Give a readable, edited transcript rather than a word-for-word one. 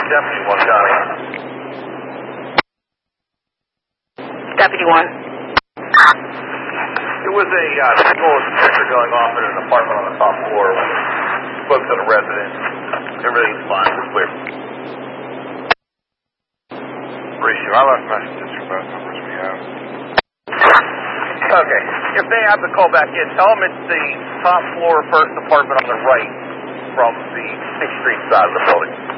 Deputy 1 County. Deputy 1. It was a signal detector going off in an apartment on the top floor. Spoke to the resident. Everything's fine. We're clear. Ratio, I left messages for both numbers we have. Okay. If they have to call back in, tell them it's the top floor first apartment on the right from the 6th Street side of the building.